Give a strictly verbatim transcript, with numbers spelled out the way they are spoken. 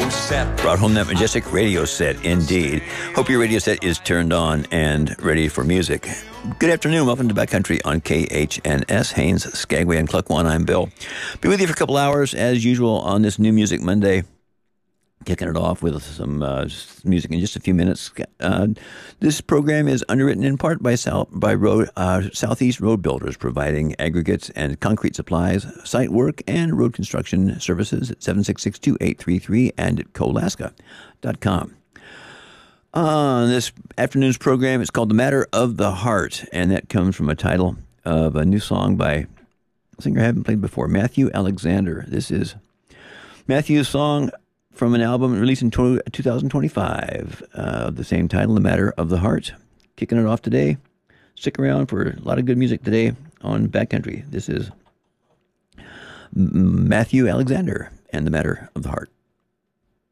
set. Brought home that majestic radio set, indeed. Hope your radio set is turned on and ready for music. Good afternoon. Welcome to Backcountry on K H N S, Haines, Skagway, and Cluckwan. I'm Bill. Be with you for a couple hours, as usual, on this New Music Monday. Kicking it off with some uh, music in just a few minutes. Uh, this program is underwritten in part by South, by road, uh, Southeast Road Builders, providing aggregates and concrete supplies, site work, and road construction services at seven six six, two eight three three and at colaska dot com. On this afternoon's program, it's called The Matter of the Heart, and that comes from a title of a new song by a singer I haven't played before, Matthew Alexander. This is Matthew's song from an album released in two thousand twenty-five uh, of the same title, The Matter of the Heart. Kicking it off today. Stick around for a lot of good music today on Backcountry. This is Matthew Alexander and The Matter of the Heart.